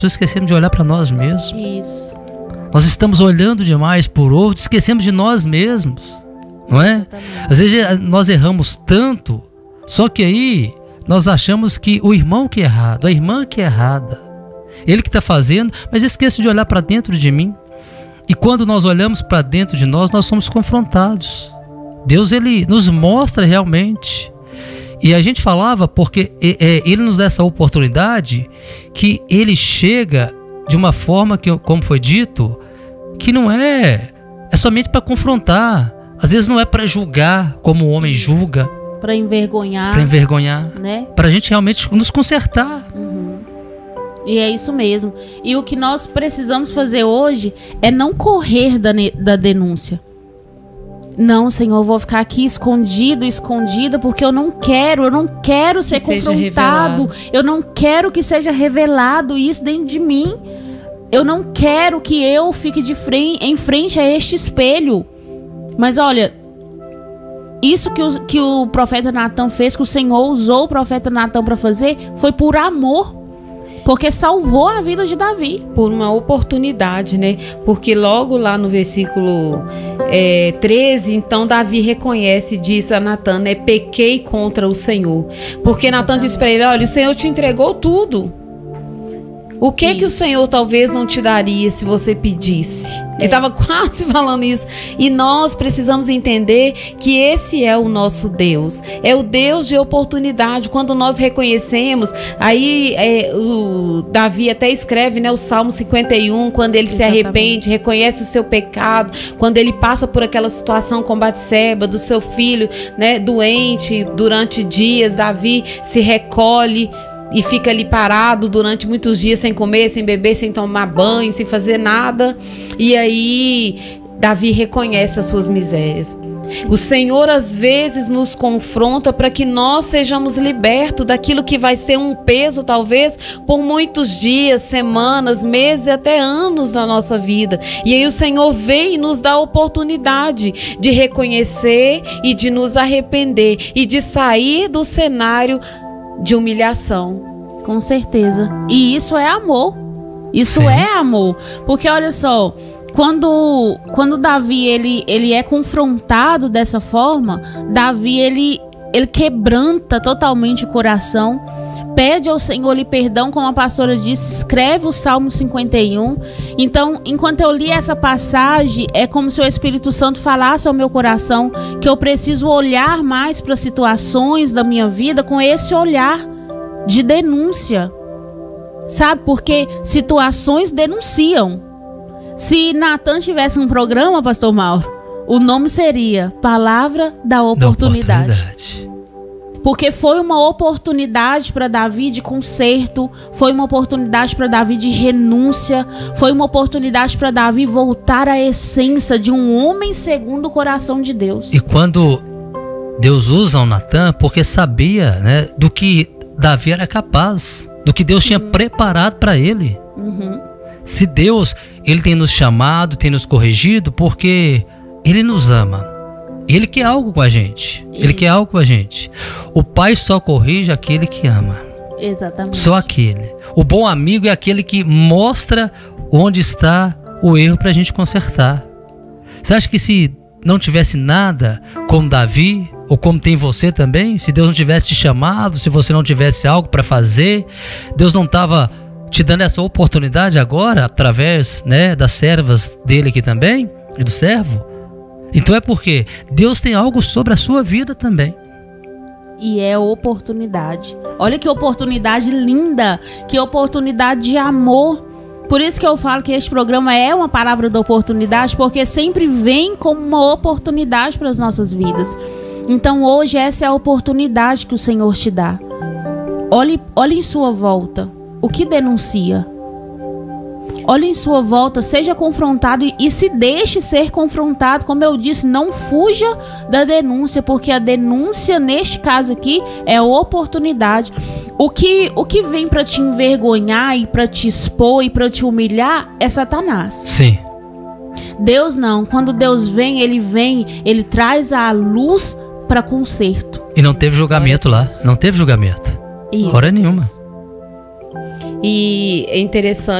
esquecemos de olhar para nós mesmos. Isso. Nós estamos olhando demais por outros, esquecemos de nós mesmos, não é? Exatamente. Às vezes nós erramos tanto, só que aí nós achamos que o irmão que é errado, a irmã que é errada, ele que está fazendo, mas eu esqueço de olhar para dentro de mim. E quando nós olhamos para dentro de nós, nós somos confrontados. Deus, ele nos mostra realmente. E a gente falava porque ele nos dá essa oportunidade, que ele chega de uma forma que, como foi dito, que não é somente para confrontar. Às vezes não é para julgar como o homem julga, Para envergonhar, né? Para a gente realmente nos consertar. E é isso mesmo. E o que nós precisamos fazer hoje é não correr da denúncia. Não, Senhor, eu vou ficar aqui escondida, porque eu não quero ser confrontado. Eu não quero que seja revelado isso dentro de mim. Eu não quero que eu fique em frente a este espelho. Mas olha, isso que o profeta Natan fez, que o Senhor usou o profeta Natan para fazer, foi por amor. Porque salvou a vida de Davi. Por uma oportunidade, né? Porque logo lá no versículo 13, então Davi reconhece, diz a Natan, né? Pequei contra o Senhor. Porque Natan diz para ele, olha, o Senhor te entregou tudo. O que o Senhor talvez não te daria se você pedisse? Ele estava quase falando isso. E nós precisamos entender que esse é o nosso Deus. É o Deus de oportunidade. Quando nós reconhecemos, aí o Davi até escreve, né, o Salmo 51, quando ele se arrepende, reconhece o seu pecado, quando ele passa por aquela situação com Batseba, do seu filho, né, doente durante dias, Davi se recolhe e fica ali parado durante muitos dias sem comer, sem beber, sem tomar banho, sem fazer nada. E aí Davi reconhece as suas misérias. O Senhor às vezes nos confronta para que nós sejamos libertos daquilo que vai ser um peso talvez por muitos dias, semanas, meses e até anos na nossa vida. E aí o Senhor vem e nos dá a oportunidade de reconhecer e de nos arrepender e de sair do cenário de humilhação. Com certeza. E isso é amor. Isso Sim. é amor. Porque olha só, quando Davi ele é confrontado dessa forma, Davi ele quebranta totalmente o coração, pede ao Senhor lhe perdão, como a pastora disse, escreve o Salmo 51. Então, enquanto eu li essa passagem, é como se o Espírito Santo falasse ao meu coração que eu preciso olhar mais para situações da minha vida com esse olhar de denúncia. Sabe? Porque situações denunciam. Se Natan tivesse um programa, pastor Mauro, o nome seria Palavra da Oportunidade. Porque foi uma oportunidade para Davi de conserto, foi uma oportunidade para Davi de renúncia, foi uma oportunidade para Davi voltar à essência de um homem segundo o coração de Deus. E quando Deus usa o Natan, porque sabia, né, do que Davi era capaz, do que Deus tinha preparado para ele. Se Deus, ele tem nos chamado, tem nos corrigido, porque ele nos ama. Ele quer algo com a gente. Ele quer algo com a gente. O pai só corrige aquele que ama. Exatamente. Só aquele. O bom amigo é aquele que mostra onde está o erro para a gente consertar. Você acha que se não tivesse nada como Davi, ou como tem você também, se Deus não tivesse te chamado, se você não tivesse algo para fazer, Deus não estava te dando essa oportunidade agora, através, né, das servas dele aqui também, e do servo? Então é porque Deus tem algo sobre a sua vida também. E é oportunidade. Olha que oportunidade linda, que oportunidade de amor. Por isso que eu falo que este programa é uma palavra da oportunidade, porque sempre vem como uma oportunidade para as nossas vidas. Então hoje essa é a oportunidade que o Senhor te dá. Olhe em sua volta. O que denuncia? Olhe em sua volta, seja confrontado e se deixe ser confrontado. Como eu disse, não fuja da denúncia, porque a denúncia, neste caso aqui, é a oportunidade. O que vem para te envergonhar e para te expor e para te humilhar é Satanás. Sim. Deus não. Quando Deus vem, ele traz a luz para conserto. E não teve julgamento lá. Não teve julgamento. Isso. Hora nenhuma. E é interessante